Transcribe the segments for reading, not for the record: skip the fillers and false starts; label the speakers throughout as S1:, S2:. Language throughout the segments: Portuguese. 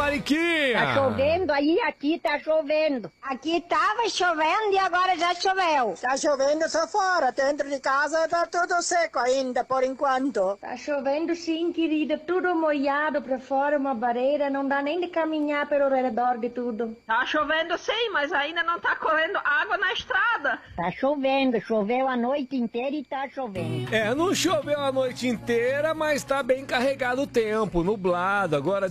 S1: Mariquinha?
S2: Tá chovendo aí? Aqui tá chovendo.
S3: Aqui tava chovendo e agora já choveu.
S4: Tá chovendo só fora, dentro de casa tá tudo seco ainda, por enquanto.
S2: Tá chovendo sim, querida, tudo molhado pra fora, uma barreira, não dá nem de caminhar pelo redor de tudo.
S5: Tá chovendo sim, mas ainda não tá correndo água na estrada.
S2: Tá chovendo, choveu a noite inteira e tá chovendo.
S1: É, não choveu a noite inteira, mas tá bem carregado o tempo, nublado, agora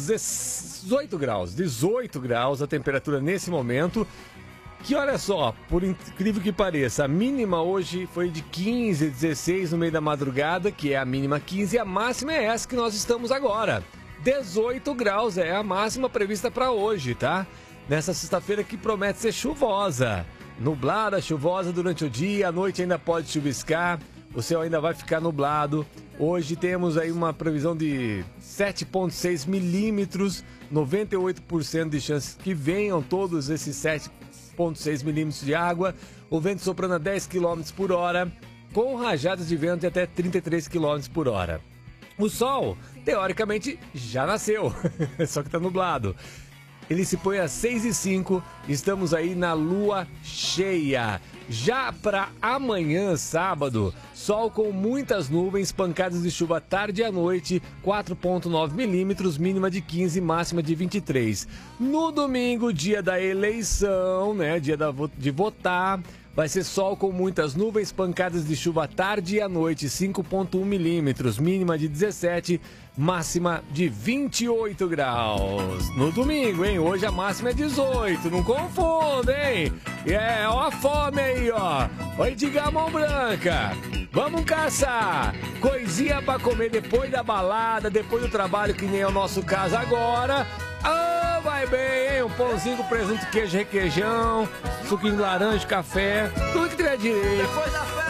S1: 18 graus a temperatura nesse momento. Que olha só, por incrível que pareça, a mínima hoje foi de 15, 16 no meio da madrugada, que é a mínima 15, e a máxima é essa que nós estamos agora. 18 graus é a máxima prevista para hoje, tá? Nessa sexta-feira que promete ser chuvosa. Nublada, chuvosa durante o dia, à noite ainda pode chuviscar, o céu ainda vai ficar nublado. Hoje temos aí uma previsão de 7,6 milímetros, 98% de chances que venham todos esses 7,6 milímetros de água, o vento soprando a 10 km por hora, com rajadas de vento de até 33 km por hora. O sol, teoricamente, já nasceu, só que está nublado. Ele se põe às 6h05, estamos aí na lua cheia. Já para amanhã, sábado, sol com muitas nuvens, pancadas de chuva tarde e à noite, 4,9 milímetros, mínima de 15, máxima de 23. No domingo, dia da eleição, né, dia de votar, vai ser sol com muitas nuvens, pancadas de chuva tarde e à noite, 5,1 milímetros, mínima de 17, máxima de 28 graus. No domingo, hein? Hoje a máxima é 18, não confunda, hein? Ó a fome aí, ó. Oi, diga a mão branca. Vamos caçar coisinha pra comer depois da balada, depois do trabalho, que nem é o nosso caso agora. Ah, vai bem, hein? Um pãozinho com presunto, queijo, requeijão, suquinho de laranja, café, tudo que tiver direito.
S5: Depois da festa.